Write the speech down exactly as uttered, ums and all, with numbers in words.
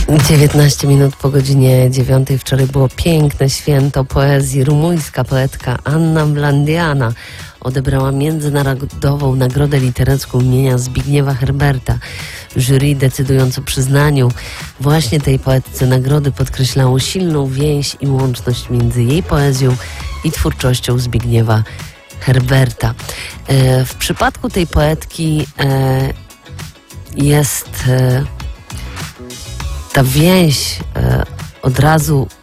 dziewiętnaście minut po godzinie dziewiątej. Wczoraj było piękne święto poezji. Rumuńska poetka Anna Blandiana odebrała międzynarodową nagrodę literacką imienia Zbigniewa Herberta. Jury, decydując o przyznaniu właśnie tej poetce nagrody, podkreślało silną więź i łączność między jej poezją i twórczością Zbigniewa Herberta. E, w przypadku tej poetki e, jest e, ta więź e, od razu